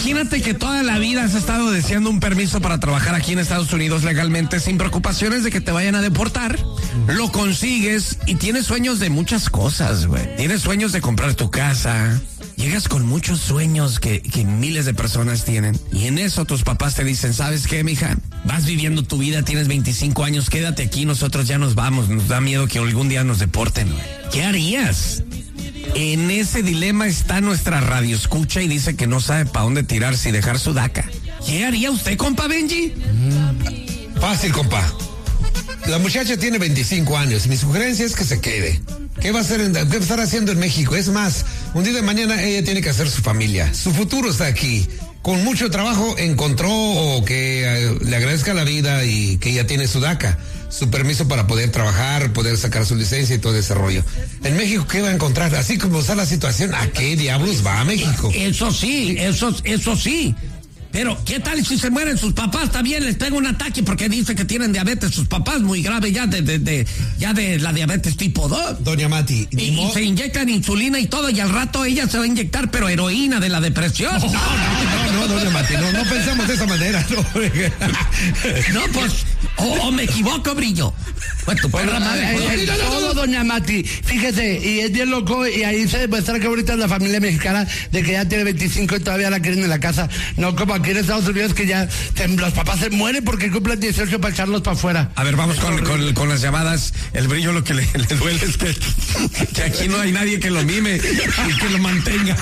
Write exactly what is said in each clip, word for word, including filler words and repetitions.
Imagínate que toda la vida has estado deseando un permiso para trabajar aquí en Estados Unidos legalmente sin preocupaciones de que te vayan a deportar. Lo consigues y tienes sueños de muchas cosas, güey. Tienes sueños de comprar tu casa. Llegas con muchos sueños que, que miles de personas tienen. Y en eso tus papás te dicen, ¿sabes qué, mija? Vas viviendo tu vida, tienes veinticinco años, quédate aquí, nosotros ya nos vamos. Nos da miedo que algún día nos deporten, güey. ¿Qué harías? En ese dilema está nuestra radio escucha y dice que no sabe para dónde tirarse y dejar su daca. ¿Qué haría usted, compa Benji? Mm, fácil, compa. La muchacha tiene veinticinco años. Mi sugerencia es que se quede. ¿Qué va a hacer en, qué va a estar haciendo en México? Es más, un día de mañana ella tiene que hacer su familia. Su futuro está aquí. Con mucho trabajo encontró o que eh, le agradezca la vida y que ella tiene su daca, su permiso para poder trabajar, poder sacar su licencia y todo ese rollo. En México, ¿qué va a encontrar? Así como está la situación, ¿a qué diablos va a México? Eso sí, eso, eso sí. Pero, ¿qué tal si se mueren sus papás? También les pega un ataque porque dice que tienen diabetes sus papás, muy grave ya de, de, de ya de la diabetes tipo dos. Doña Mati. Y, y se inyectan insulina y todo, y al rato ella se va a inyectar, pero heroína de la depresión. No, no, no, no, no doña Mati, no, no pensamos de esa manera. No, no pues, o, o me equivoco, Brillo. Pues tu perra madre. Eh, eh, todo, doña Mati, fíjese, y es bien loco, y ahí se demuestra que ahorita es la familia mexicana de que ya tiene veinticinco y todavía la quieren en la casa. No como aquí en Estados Unidos que ya te, los papás se mueren porque cumplen dieciocho para echarlos para afuera. A ver, vamos con, con, con las llamadas. El Brillo lo que le, le duele es que, que aquí no hay nadie que lo mime y que lo mantenga.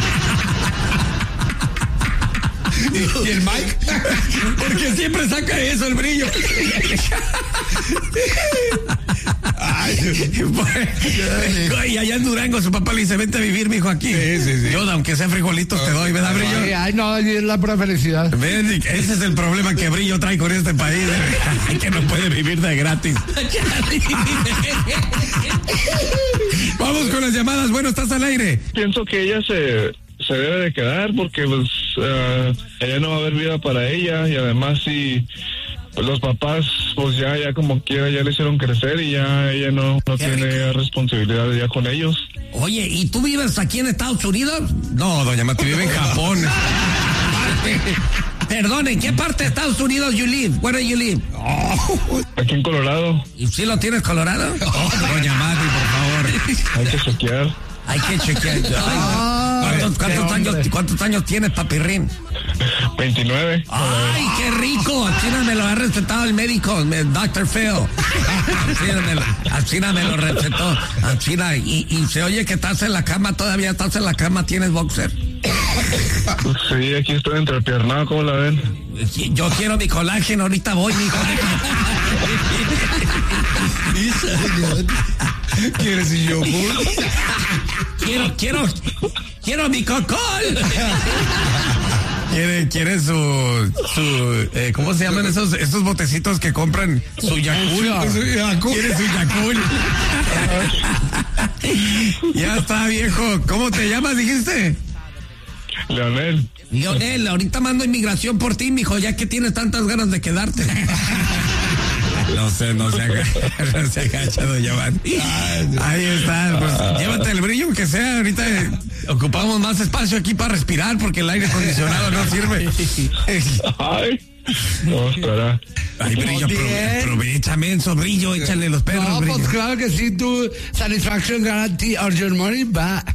¿Y, y el Mike? Porque siempre saca eso el Brillo. Ay, y allá en Durango su papá le dice, vente a vivir, mijo, aquí. Sí, sí, sí. Yo, aunque sea frijolitos, te doy, ¿verdad, Brillo? Ay, ay, no, es la pura felicidad. Ven, ese es el problema que Brillo trae con este país, ¿eh? Que no puede vivir de gratis. Vamos con las llamadas. Bueno, estás al aire. Pienso que ella se... se debe de quedar porque pues uh, ella no va a haber vida para ella y además si pues, los papás pues ya ya como quiera ya le hicieron crecer y ya ella no, no tiene responsabilidad ya con ellos. Oye, ¿y tú vives aquí en Estados Unidos? No, doña Mati, vive en Japón. Perdón, ¿en qué parte de Estados Unidos you live? Where do you live? Oh. Aquí en Colorado. ¿Y si lo tienes Colorado? Oh, doña Mati, por favor. Hay que chequear. Hay que chequear. Ay, ¿Cuántos, cuántos, años, ¿Cuántos años tienes, papirrín? veintinueve. ¡Ay, qué rico! Así me lo ha recetado el médico, el doctor Phil. Así me lo recetó. Así y, y se oye que estás en la cama, todavía estás en la cama, ¿tienes boxer? Sí, aquí estoy entrepiernado, ¿cómo la ven? Yo quiero mi colágeno, ahorita voy, mijo. ¿Quieres mi yogur? Quiero, quiero, quiero mi cocol. Quiere, quiere su, su eh, ¿cómo se llaman esos, esos botecitos que compran? Su Yakult. Quiere su Yakult. Ya está, viejo. ¿Cómo te llamas, dijiste? Leonel. Leonel, ahorita mando inmigración por ti, mijo, ya que tienes tantas ganas de quedarte. No sé, no se agacha, no se agacha, doña Mati. Ahí está, pues llévate el Brillo, que sea, ahorita eh, ocupamos más espacio aquí para respirar porque el aire acondicionado no sirve. Ay, no, espera. Ay, Brillo, aprove- aprovecha, menso, Brillo, échale los perros, No, Brillo. pues claro que sí, tu satisfaction guarantee or your money back.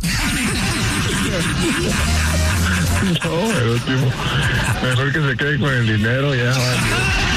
No, el último. Mejor que se quede con el dinero ya.